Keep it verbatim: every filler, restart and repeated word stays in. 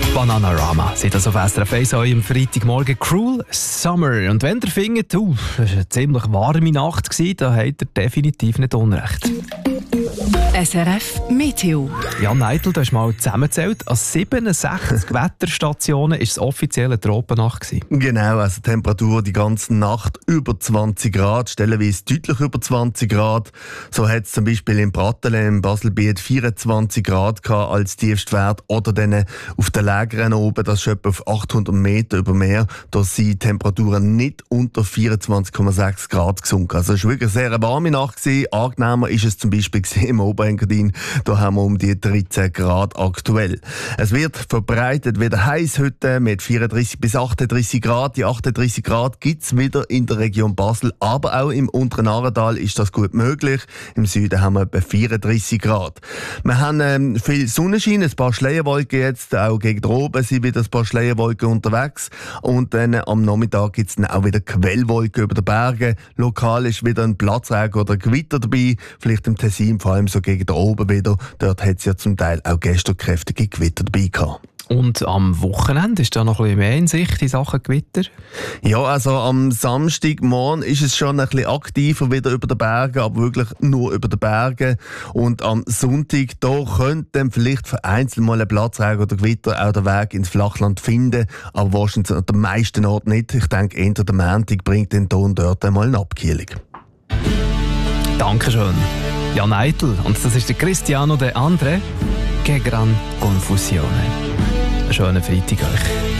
Bananarama. Seid das auf S R F eins an eurem Freitagmorgen. Cruel Summer. Und wenn ihr findet, uh, das war eine ziemlich warme Nacht, dann habt ihr definitiv nicht Unrecht. S R F Meteo. Jan Neidl, du hast mal zusammengezählt. An siebenundsechzig Wetterstationen war es offiziell eine Tropennacht gewesen. Genau, also Temperatur die ganze Nacht über zwanzig Grad, stellenweise deutlich über zwanzig Grad. So hat es zum Beispiel in Pratteln im Baselbiet vierundzwanzig Grad gehabt als Tiefstwert, oder dann auf den Lägern oben, das ist etwa auf achthundert Meter über Meer, da sind Temperaturen nicht unter vierundzwanzig Komma sechs Grad gesunken. Also es war wirklich eine sehr warme Nacht gewesen. Angenehmer ist es zum Beispiel im Oberengadin, da haben wir um die dreizehn Grad aktuell. Es wird verbreitet wieder heiß heute mit vierunddreißig bis achtunddreißig Grad. Die achtunddreißig Grad gibt es wieder in der Region Basel, aber auch im unteren Aartal ist das gut möglich. Im Süden haben wir etwa vierunddreißig Grad. Wir haben ähm, viel Sonnenschein, ein paar Schleierwolken jetzt, auch gegen oben sind wieder ein paar Schleierwolken unterwegs. Und dann äh, am Nachmittag gibt es dann auch wieder Quellwolken über den Bergen. Lokal ist wieder ein Platzregen oder Gewitter dabei, vielleicht im Tessin, vor allem so gegen oben wieder. Dort hat es ja zum Teil auch gestern kräftige Gewitter dabei gehabt. Und am Wochenende ist da noch ein bisschen mehr in Sicht in Sachen Gewitter? Ja, also am Samstagmorgen ist es schon ein bisschen aktiver wieder über den Bergen, aber wirklich nur über den Bergen. Und am Sonntag, da könnte dann vielleicht vereinzelt mal ein Platzregen oder Gewitter auch den Weg ins Flachland finden, aber wahrscheinlich an den meisten Orten nicht. Ich denke, eher der Montag bringt den Ton dort einmal eine Abkühlung. Dankeschön. Jan Neidl. Und das ist der Cristiano De Andre. Che gran confusione. Einen schönen Freitag euch.